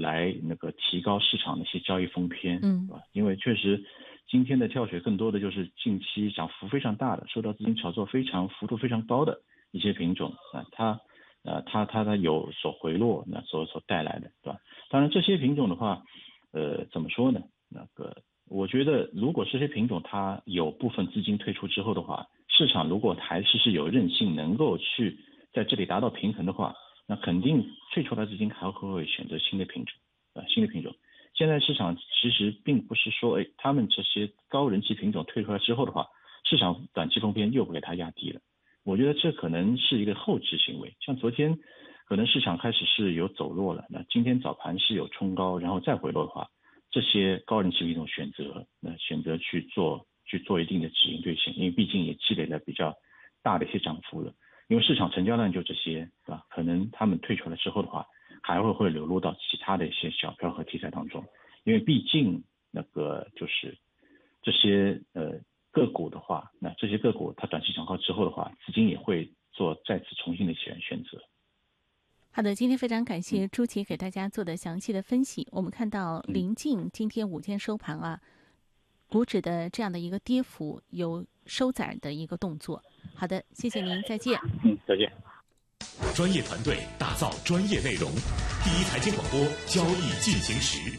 来那个提高市场的一些交易封篇，对吧？因为确实今天的跳水更多的就是近期涨幅非常大的，受到资金炒作幅度非常高的一些品种啊，它有所回落，那所带来的，对吧？当然这些品种的话，怎么说呢？我觉得如果这些品种它有部分资金退出之后的话，市场如果还是有韧性，能够去在这里达到平衡的话，那肯定退出的资金还会选择新的品种，新的品种。现在市场其实并不是说，他们这些高人气品种退出来之后的话，市场短期封边又会给它压低了。我觉得这可能是一个后置行为，像昨天可能市场开始是有走弱了，那今天早盘是有冲高，然后再回落的话，这些高人气品种选择去做一定的止盈兑现，因为毕竟也积累了比较大的一些涨幅了。因为市场成交量就这些，对吧？可能他们退出来之后的话，还会流入到其他的一些小票和题材当中，因为毕竟就是这些个股的话，那这些个股它短期涨高之后的话，资金也会做再次重新的选择。 好的，今天非常感谢朱琦给大家做的详细的分析。我们看到临近今天午间收盘啊，股指的这样的一个跌幅有收窄的一个动作。好的，谢谢您，再见。 再见。 专业团队打造专业内容，第一财经广播，交易进行时。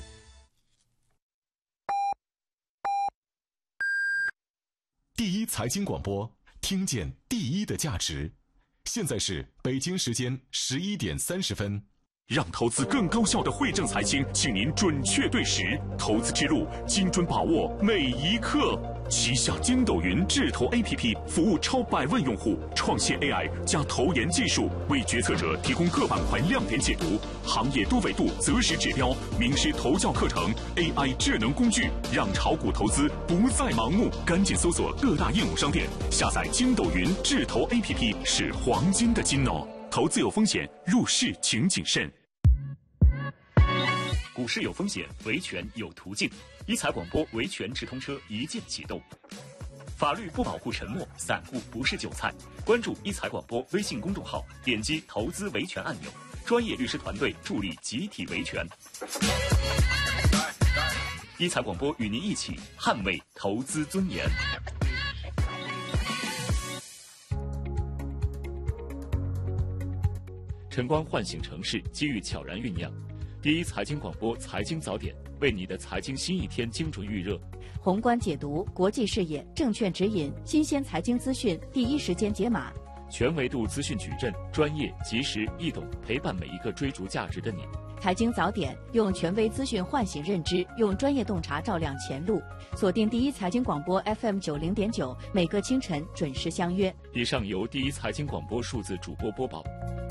第一财经广播，听见第一的价值。现在是北京时间11点30分。让投资更高效的惠正财经，请您准确对时，投资之路精准把握每一刻。旗下筋斗云智投 APP 服务超100万用户，创新 AI 加投研技术，为决策者提供各板块亮点解读、行业多维度择时指标、名师投教课程、AI 智能工具，让炒股投资不再盲目。赶紧搜索各大应用商店，下载筋斗云智投 APP， 是黄金的金哦。投资有风险，入市请谨慎。股市有风险，维权有途径。一财广播维权直通车一键启动。法律不保护沉默，散户不是韭菜。关注一财广播微信公众号，点击投资维权按钮，专业律师团队助力集体维权。一财广播与您一起捍卫投资尊严。晨光唤醒城市，机遇悄然酝酿。第一财经广播财经早点，为你的财经新一天精准预热。 宏观解读，国际视野，证券指引，新鲜财经资讯，第一时间解码。 全维度资讯矩阵，专业、及时、易懂，陪伴每一个追逐价值的你。 财经早点，用权威资讯唤醒认知，用专业洞察照亮前路。锁定第一财经广播 FM90.9，每个清晨准时相约。 以上由第一财经广播数字主播播报。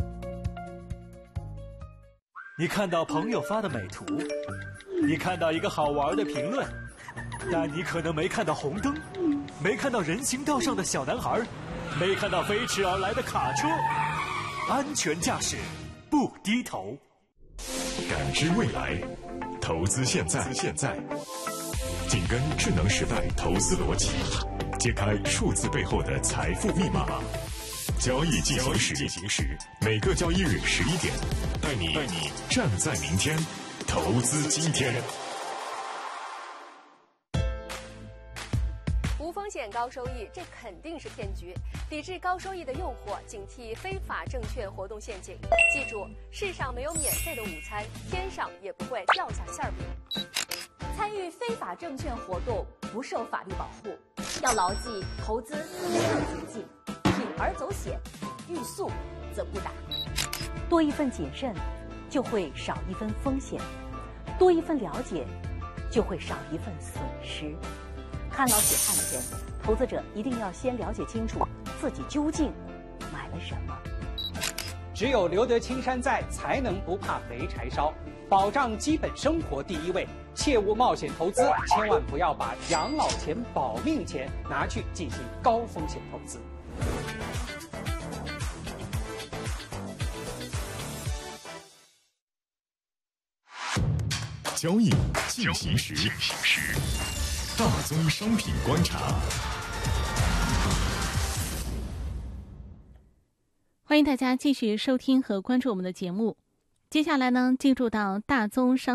你看到朋友发的美图，你看到一个好玩的评论，但你可能没看到红灯，没看到人行道上的小男孩，没看到飞驰而来的卡车。安全驾驶，不低头。 感知未来，投资现在，紧跟智能时代投资逻辑，揭开数字背后的财富密码。交易进行时，每个交易日11点，带你站在明天，投资今天。 无风险高收益，这肯定是骗局。抵制高收益的诱惑，警惕非法证券活动陷阱。记住，世上没有免费的午餐，天上也不会掉下馅饼。 参与非法证券活动不受法律保护，要牢记投资没有捷径。铤而走险，欲速则不达。 多一份谨慎，就会少一分风险；多一份了解，就会少一份损失。看牢血汗钱，投资者一定要先了解清楚自己究竟买了什么。 只有留得青山在，才能不怕没柴烧。保障基本生活第一位，切勿冒险投资，千万不要把养老钱、保命钱拿去进行高风险投资。 交易进行时，大宗商品观察。 欢迎大家继续收听和关注我们的节目。 接下来呢，进入到大宗商